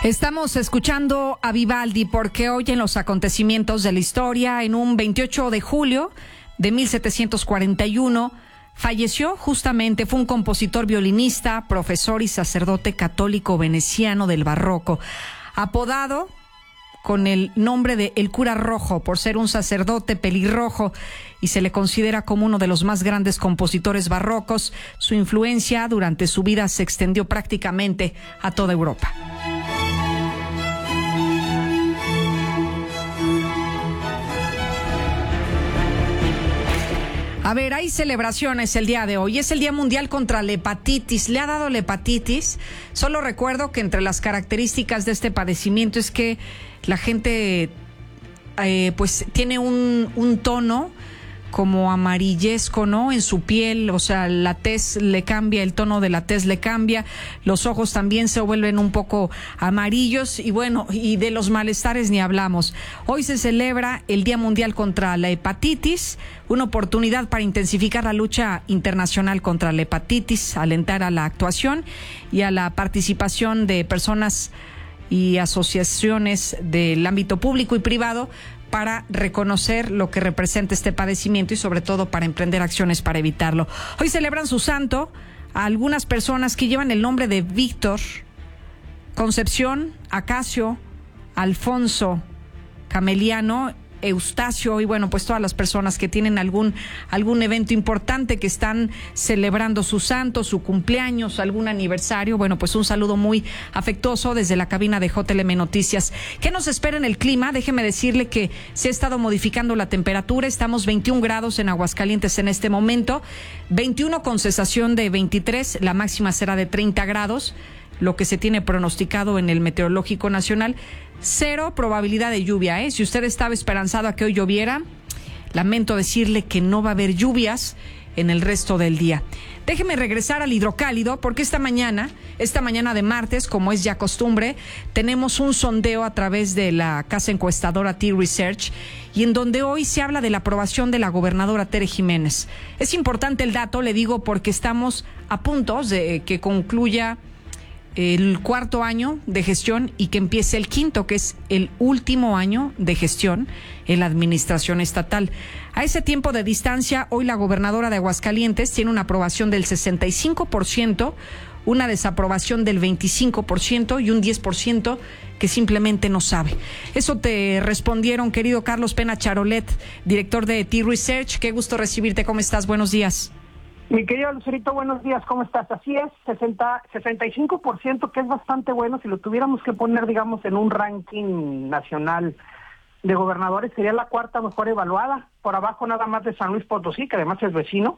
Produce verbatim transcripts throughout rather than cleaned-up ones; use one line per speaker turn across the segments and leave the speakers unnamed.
Estamos escuchando a Vivaldi porque hoy en los acontecimientos de la historia, en un veintiocho de julio de mil setecientos cuarenta y uno, falleció justamente, fue un compositor, violinista, profesor y sacerdote católico veneciano del barroco, apodado con el nombre de El Cura Rojo por ser un sacerdote pelirrojo, y se le considera como uno de los más grandes compositores barrocos. Su influencia durante su vida se extendió prácticamente a toda Europa. A ver, hay celebraciones el día de hoy. Es el Día Mundial contra la Hepatitis. ¿Le ha dado la hepatitis? Solo recuerdo que entre las características de este padecimiento es que la gente eh, pues tiene un, un tono como amarillesco, ¿no? En su piel, o sea, la tez le cambia, el tono de la tez le cambia, los ojos también se vuelven un poco amarillos y bueno, y de los malestares ni hablamos. Hoy se celebra el Día Mundial contra la Hepatitis, una oportunidad para intensificar la lucha internacional contra la hepatitis, alentar a la actuación y a la participación de personas y asociaciones del ámbito público y privado para reconocer lo que representa este padecimiento y sobre todo para emprender acciones para evitarlo. Hoy celebran su santo a algunas personas que llevan el nombre de Víctor, Concepción, Acacio, Alfonso, Cameliano, Eustacio y bueno, pues todas las personas que tienen algún algún evento importante, que están celebrando su santo, su cumpleaños, algún aniversario. Bueno, pues un saludo muy afectuoso desde la cabina de J L M Noticias. ¿Qué nos espera en el clima? Déjeme decirle que se ha estado modificando la temperatura. Estamos veintiún grados en Aguascalientes en este momento, veintiuno con sensación de veintitrés, la máxima será de treinta grados, lo que se tiene pronosticado en el Meteorológico Nacional. Cero probabilidad de lluvia, ¿eh? Si usted estaba esperanzado a que hoy lloviera, lamento decirle que no va a haber lluvias en el resto del día. Déjeme regresar al hidrocálido porque esta mañana, esta mañana de martes, como es ya costumbre, tenemos un sondeo a través de la casa encuestadora T-Research y en donde hoy se habla de la aprobación de la gobernadora Tere Jiménez. Es importante el dato, le digo, porque estamos a punto de que concluya el cuarto año de gestión y que empiece el quinto, que es el último año de gestión en la administración estatal. A ese tiempo de distancia, hoy la gobernadora de Aguascalientes tiene una aprobación del sesenta y cinco por ciento, una desaprobación del veinticinco por ciento y un diez por ciento que simplemente no sabe. Eso te respondieron, querido Carlos Pena Charolet, director de T-Research. Qué gusto recibirte. ¿Cómo estás? Buenos días.
Mi querido Lucerito, buenos días, ¿cómo estás? Así es, sesenta, sesenta y cinco por ciento, que es bastante bueno. Si lo tuviéramos que poner, digamos, en un ranking nacional de gobernadores, sería la cuarta mejor evaluada, por abajo nada más de San Luis Potosí, que además es vecino,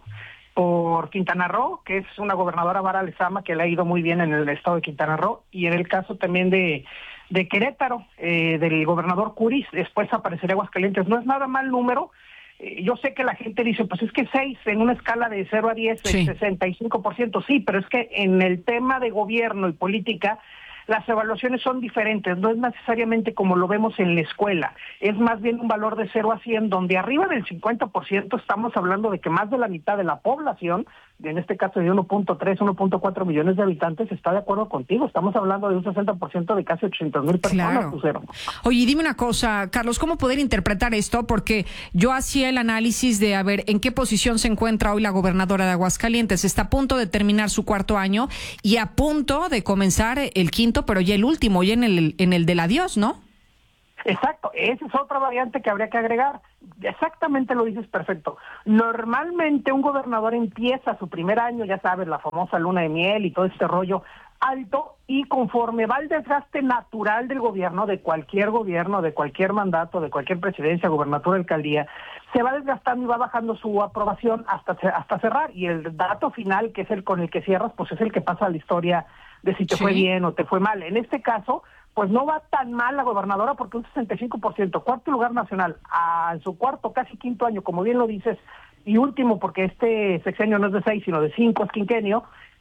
por Quintana Roo, que es una gobernadora, Mara Lezama, que le ha ido muy bien en el estado de Quintana Roo, y en el caso también de, de Querétaro, eh, del gobernador Curis, después aparecería Aguascalientes. No es nada mal número. Yo sé que la gente dice, pues es que seis en una escala de cero a diez es sí. sesenta y cinco por ciento, sí, pero es que en el tema de gobierno y política las evaluaciones son diferentes, no es necesariamente como lo vemos en la escuela, es más bien un valor de cero a cien, donde arriba del cincuenta por ciento estamos hablando de que más de la mitad de la población, en este caso de uno punto tres, uno punto cuatro millones de habitantes, está de acuerdo contigo. Estamos hablando de un sesenta por ciento de casi ochocientas mil personas.
Claro. Oye, dime una cosa, Carlos, ¿cómo poder interpretar esto? Porque yo hacía el análisis de a ver en qué posición se encuentra hoy la gobernadora de Aguascalientes. Está a punto de terminar su cuarto año y a punto de comenzar el quinto, pero ya el último, ya en el, en el del adiós, ¿no?
Exacto, esa es otra variante que habría que agregar. Exactamente lo dices perfecto. Normalmente un gobernador empieza su primer año, ya sabes, la famosa luna de miel y todo este rollo alto, y conforme va el desgaste natural del gobierno, de cualquier gobierno, de cualquier mandato, de cualquier presidencia, gobernatura, alcaldía, se va desgastando y va bajando su aprobación hasta, hasta cerrar. Y el dato final, que es el con el que cierras, pues es el que pasa a la historia de si te sí. fue bien o te fue mal. En este caso, pues no va tan mal la gobernadora porque un sesenta y cinco por ciento, cuarto lugar nacional, a, en su cuarto, casi quinto año, como bien lo dices, y último porque este sexenio no es de seis, sino de cinco, es quinquenio,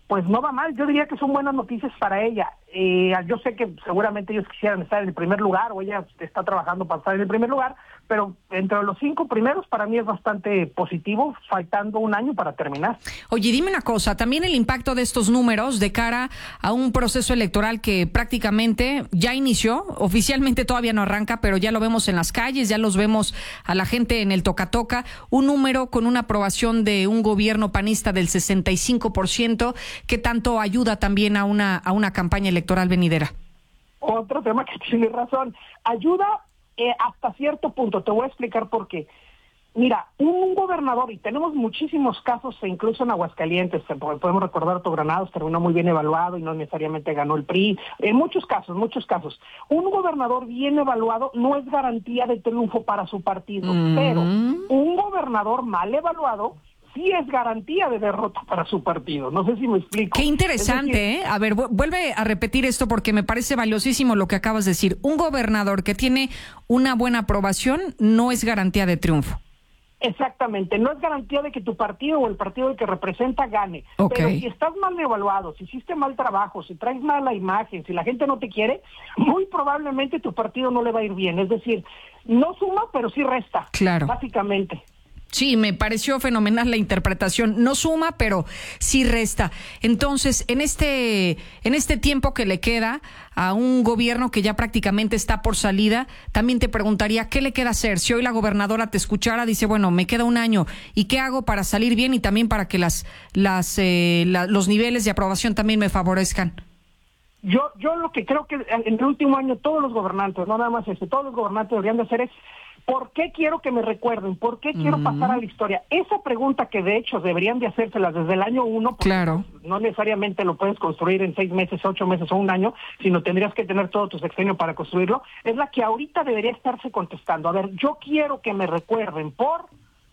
pues no va mal. Yo diría que son buenas noticias para ella. Eh, yo sé que seguramente ellos quisieran estar en el primer lugar, o ella está trabajando para estar en el primer lugar, pero entre los cinco primeros para mí es bastante positivo, faltando un año para terminar.
Oye, dime una cosa, también el impacto de estos números de cara a un proceso electoral que prácticamente ya inició, oficialmente todavía no arranca, pero ya lo vemos en las calles, ya los vemos a la gente en el toca-toca, un número con una aprobación de un gobierno panista del sesenta y cinco por ciento, ¿qué tanto ayuda también a una, a una campaña electoral venidera?
Otro tema que tienes razón, ayuda eh, hasta cierto punto, te voy a explicar por qué. Mira, un gobernador, y tenemos muchísimos casos, incluso en Aguascalientes, podemos recordar que Granados terminó muy bien evaluado y no necesariamente ganó el P R I, en muchos casos, muchos casos. Un gobernador bien evaluado no es garantía de triunfo para su partido, mm. pero un gobernador mal evaluado sí es garantía de derrota para su partido. No sé si me explico.
Qué interesante, decir, ¿eh? A ver, vuelve a repetir esto porque me parece valiosísimo lo que acabas de decir. Un gobernador que tiene una buena aprobación no es garantía de triunfo.
Exactamente, no es garantía de que tu partido o el partido que representa gane.
Okay.
Pero si estás mal evaluado, si hiciste mal trabajo, si traes mala imagen, si la gente no te quiere, muy probablemente tu partido no le va a ir bien. Es decir, no suma, pero sí resta.
Claro.
Básicamente.
Sí, me pareció fenomenal la interpretación. No suma, pero sí resta. Entonces, en este, en este tiempo que le queda a un gobierno que ya prácticamente está por salida, también te preguntaría, ¿qué le queda hacer? Si hoy la gobernadora te escuchara, dice, bueno, me queda un año, ¿y qué hago para salir bien y también para que las, las, eh, la, los niveles de aprobación también me favorezcan?
Yo, yo lo que creo que en el último año todos los gobernantes, no nada más este, todos los gobernantes deberían de hacer es, ¿por qué quiero que me recuerden? ¿Por qué quiero uh-huh. pasar a la historia? Esa pregunta que de hecho deberían de hacérselas desde el año uno, porque
claro.
no necesariamente lo puedes construir en seis meses, ocho meses o un año, sino tendrías que tener todo tu sexenio para construirlo, es la que ahorita debería estarse contestando. A ver, yo quiero que me recuerden por...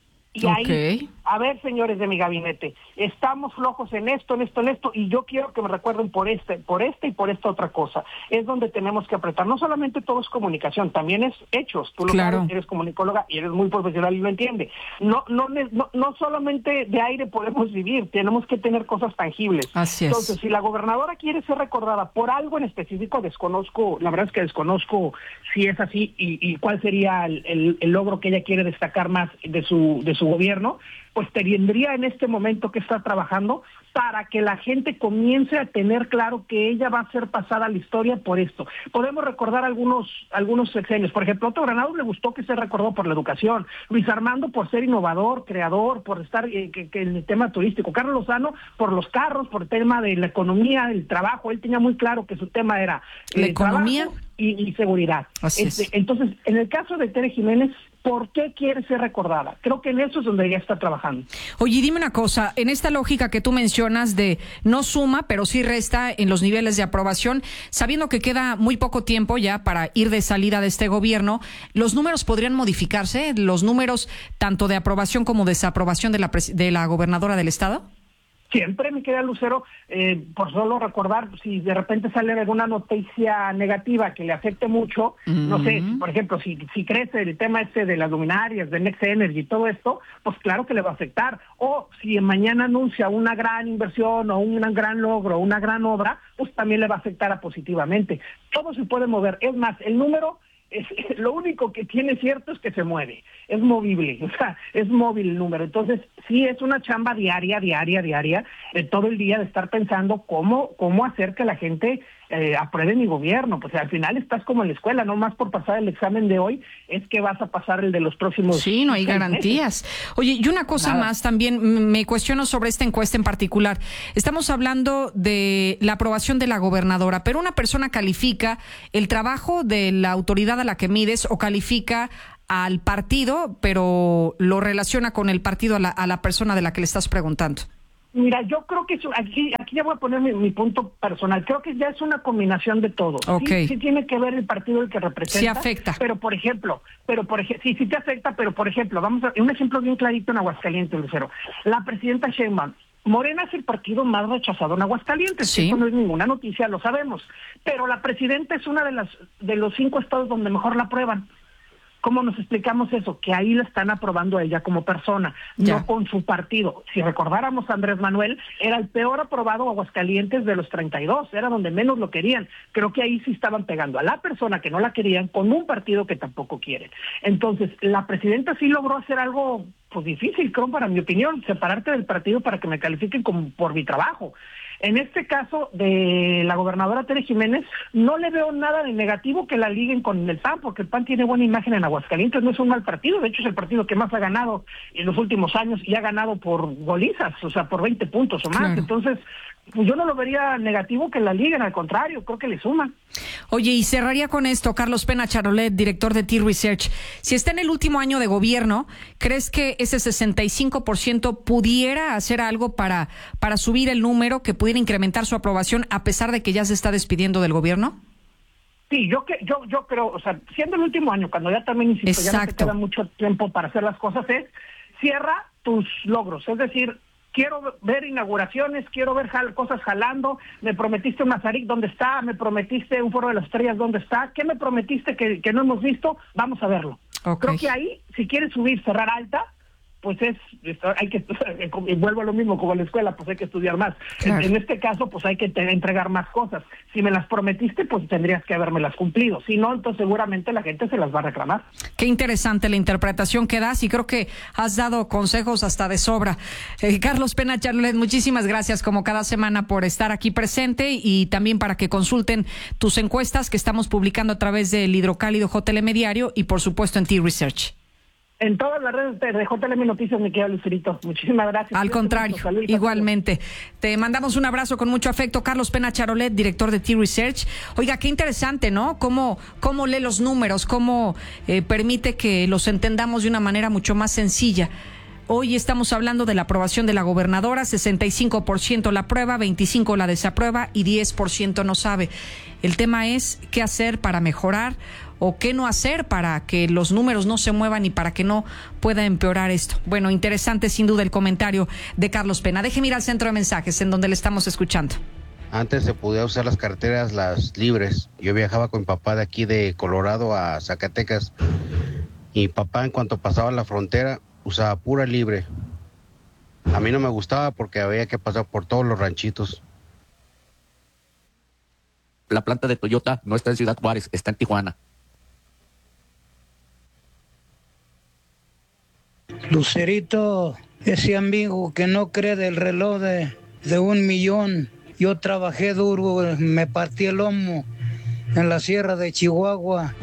Y
okay.
ahí, a ver, señores de mi gabinete, estamos flojos en esto, en esto, en esto, y yo quiero que me recuerden por este, por este y por esta otra cosa. Es donde tenemos que apretar. No solamente todo es comunicación, también es hechos. Tú lo
claro.
sabes, eres comunicóloga y eres muy profesional y lo entiendes. No, no, no, no solamente de aire podemos vivir, tenemos que tener cosas tangibles.
Así es.
Entonces, si la gobernadora quiere ser recordada por algo en específico, desconozco, la verdad es que desconozco si es así y, y cuál sería el, el, el logro que ella quiere destacar más de su, de su su gobierno, pues tendría en este momento que estar trabajando para que la gente comience a tener claro que ella va a ser pasada a la historia por esto. Podemos recordar algunos algunos sexenios. Por ejemplo, a Otto Granados le gustó que se recordó por la educación, Luis Armando por ser innovador, creador, por estar eh, que, que en el tema turístico, Carlos Lozano por los carros, por el tema de la economía, el trabajo. Él tenía muy claro que su tema era
eh, la economía
y, y seguridad.
Así
este,
es.
Entonces, en el caso de Tere Jiménez, ¿por qué quiere ser recordada? Creo que en eso es donde ella está trabajando.
Oye, dime una cosa, en esta lógica que tú mencionas de no suma, pero sí resta en los niveles de aprobación, sabiendo que queda muy poco tiempo ya para ir de salida de este gobierno, ¿los números podrían modificarse? ¿Los números tanto de aprobación como desaprobación de la, de la gobernadora del estado?
Siempre, mi querida Lucero, eh, por solo recordar, si de repente sale alguna noticia negativa que le afecte mucho, uh-huh. no sé, por ejemplo, si si crece el tema este de las luminarias, de Next Energy y todo esto, pues claro que le va a afectar. O si mañana anuncia una gran inversión o un gran logro, una gran obra, pues también le va a afectar a positivamente. Todo se puede mover. Es más, el número... Es, lo único que tiene cierto es que se mueve, es movible, o sea, es móvil el número. Entonces, sí es una chamba diaria, diaria, diaria, eh, todo el día de estar pensando cómo cómo hacer que la gente eh, apruebe mi gobierno. Pues al final estás como en la escuela, no más por pasar el examen de hoy, es que vas a pasar el de los próximos.
Sí, no hay garantías. Meses. Oye, y una cosa Nada. más también, me cuestiono sobre esta encuesta en particular. Estamos hablando de la aprobación de la gobernadora, pero una persona califica el trabajo de la autoridad a la que mides o califica al partido, pero lo relaciona con el partido a la, a la persona de la que le estás preguntando.
Mira, yo creo que eso, aquí aquí ya voy a poner mi, mi punto personal. Creo que ya es una combinación de todo.
Okay.
Sí, sí tiene que ver el partido el que representa.
Sí afecta.
Pero por ejemplo, pero por ejemplo, sí, sí te afecta, pero por ejemplo, vamos a un ejemplo bien clarito en Aguascalientes, Lucero. La presidenta Sheinbaum, Morena es el partido más rechazado en Aguascalientes.
Sí.
Eso no es ninguna noticia, lo sabemos. Pero la presidenta es una de las de los cinco estados donde mejor la aprueban. ¿Cómo nos explicamos eso? Que ahí la están aprobando a ella como persona, ya. no con su partido. Si recordáramos a Andrés Manuel, era el peor aprobado Aguascalientes de los treinta y dos, era donde menos lo querían. Creo que ahí sí estaban pegando a la persona que no la querían con un partido que tampoco quieren. Entonces, la presidenta sí logró hacer algo pues difícil, creo, para mi opinión, separarte del partido para que me califiquen como por mi trabajo. En este caso de la gobernadora Tere Jiménez, no le veo nada de negativo que la liguen con el P A N, porque el P A N tiene buena imagen en Aguascalientes, no es un mal partido, de hecho es el partido que más ha ganado en los últimos años y ha ganado por golizas, o sea, por veinte puntos o más. Claro. Entonces, pues yo no lo vería negativo que la liguen, al contrario, creo que le suma.
Oye, y cerraría con esto, Carlos Pena Charolet, director de T-Research. Si está en el último año de gobierno, ¿crees que ese sesenta y cinco por ciento pudiera hacer algo para, para subir el número, que pudiera incrementar su aprobación a pesar de que ya se está despidiendo del gobierno?
Sí, yo que yo yo creo, o sea, siendo el último año, cuando ya también, insisto, Exacto. ya no te queda mucho tiempo para hacer las cosas, es cierra tus logros, es decir, quiero ver inauguraciones, quiero ver jal, cosas jalando, me prometiste un Mazarik, ¿dónde está? Me prometiste un Foro de las Estrellas, ¿dónde está? ¿Qué me prometiste que, que no hemos visto? Vamos a verlo. Okay. Creo que ahí, si quieres subir, cerrar alta, pues es, es hay que, y vuelvo a lo mismo como en la escuela, pues hay que estudiar más. Claro. En, en este caso, pues hay que te, entregar más cosas. Si me las prometiste, pues tendrías que habérmelas cumplido. Si no, entonces seguramente la gente se las va a reclamar.
Qué interesante la interpretación que das y creo que has dado consejos hasta de sobra. Eh, Carlos Pena Charolet, muchísimas gracias como cada semana por estar aquí presente y también para que consulten tus encuestas que estamos publicando a través del Hidrocálido J L M Diario y por supuesto en T-Research.
En todas las redes de J L M Noticias, me queda Lucerito. Muchísimas gracias.
Al contrario, igualmente. Te mandamos un abrazo con mucho afecto. Carlos Pena Charolet, director de T-Research. Oiga, qué interesante, ¿no? Cómo, cómo lee los números, cómo eh, permite que los entendamos de una manera mucho más sencilla. Hoy estamos hablando de la aprobación de la gobernadora, sesenta y cinco por ciento la aprueba, veinticinco por ciento la desaprueba y diez por ciento no sabe. El tema es qué hacer para mejorar o qué no hacer para que los números no se muevan y para que no pueda empeorar esto. Bueno, interesante sin duda el comentario de Carlos Pena. Déjeme ir al centro de mensajes en donde le estamos escuchando.
Antes se podía usar las carreteras las libres. Yo viajaba con mi papá de aquí de Colorado a Zacatecas y papá en cuanto pasaba la frontera usaba pura libre. A mí no me gustaba porque había que pasar por todos los ranchitos.
La planta de Toyota no está en Ciudad Juárez, está en Tijuana.
Lucerito, ese amigo que no cree del reloj de, de un millón. Yo trabajé duro, me partí el lomo en la sierra de Chihuahua.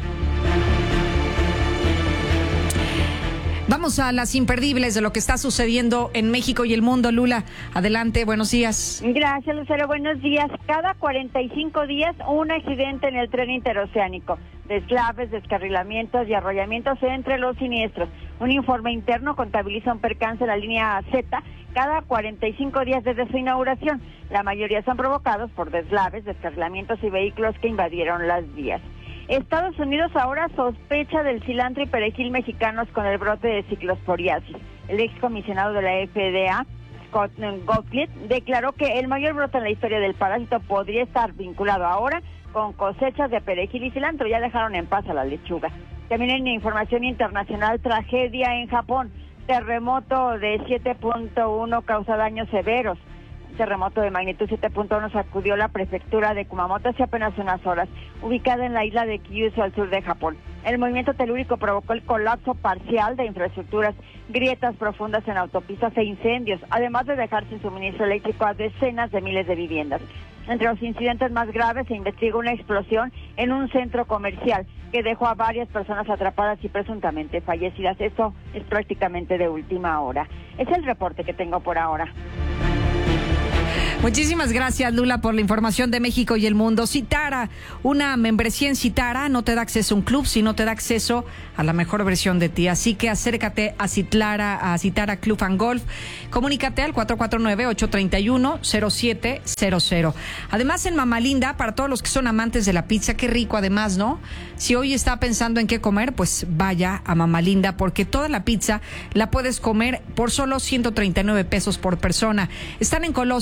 Vamos a las imperdibles de lo que está sucediendo en México y el mundo. Lula, adelante, buenos días.
Gracias, Lucero, buenos días. Cada cuarenta y cinco días un accidente en el tren interoceánico. Deslaves, descarrilamientos y arrollamientos entre los siniestros. Un informe interno contabiliza un percance en la línea Z cada cuarenta y cinco días desde su inauguración. La mayoría son provocados por deslaves, descarrilamientos y vehículos que invadieron las vías. Estados Unidos ahora sospecha del cilantro y perejil mexicanos con el brote de ciclosporiasis. El excomisionado de la F D A, Scott Gottlieb, declaró que el mayor brote en la historia del parásito podría estar vinculado ahora con cosechas de perejil y cilantro. Ya dejaron en paz a la lechuga. También en información internacional, tragedia en Japón. Terremoto de siete punto uno causa daños severos. Terremoto de magnitud siete punto uno sacudió la prefectura de Kumamoto hace apenas unas horas, ubicada en la isla de Kyushu al sur de Japón. El movimiento telúrico provocó el colapso parcial de infraestructuras, grietas profundas en autopistas e incendios, además de dejar sin suministro eléctrico a decenas de miles de viviendas. Entre los incidentes más graves se investiga una explosión en un centro comercial que dejó a varias personas atrapadas y presuntamente fallecidas. Esto es prácticamente de última hora. Es el reporte que tengo por ahora.
Muchísimas gracias, Lula, por la información de México y el mundo. Citara, una membresía en Citara no te da acceso a un club, sino te da acceso a la mejor versión de ti. Así que acércate a Citara, a Citara Club and Golf. Comunícate al cuatro cuatro nueve, ocho tres uno, cero siete cero cero. Además, en Mamalinda, para todos los que son amantes de la pizza, qué rico además, ¿no? Si hoy está pensando en qué comer, pues vaya a Mamalinda, porque toda la pizza la puedes comer por solo ciento treinta y nueve pesos por persona. Están en Colosio quinientos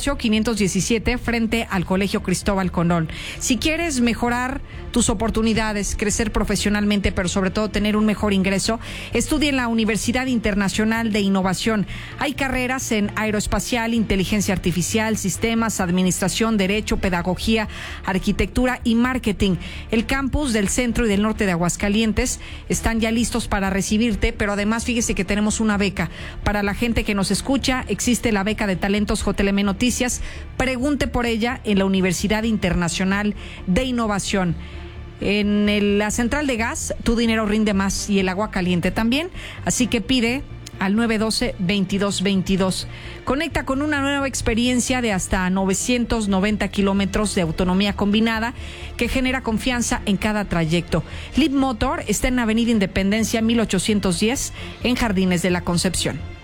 trescientos diecisiete frente al Colegio Cristóbal Colón. Si quieres mejorar tus oportunidades, crecer profesionalmente, pero sobre todo tener un mejor ingreso, estudia en la Universidad Internacional de Innovación. Hay carreras en aeroespacial, inteligencia artificial, sistemas, administración, derecho, pedagogía, arquitectura y marketing. El campus del centro y del norte de Aguascalientes están ya listos para recibirte, pero además fíjese que tenemos una beca para la gente que nos escucha. Existe la beca de talentos J L M Noticias. Pregunte por ella en la Universidad Internacional de Innovación. En el, la central de gas, tu dinero rinde más y el agua caliente también. Así que pide al nueve uno dos, veintidós veintidós. Conecta con una nueva experiencia de hasta novecientos noventa kilómetros de autonomía combinada que genera confianza en cada trayecto. Leap Motor está en Avenida Independencia mil ochocientos diez en Jardines de la Concepción.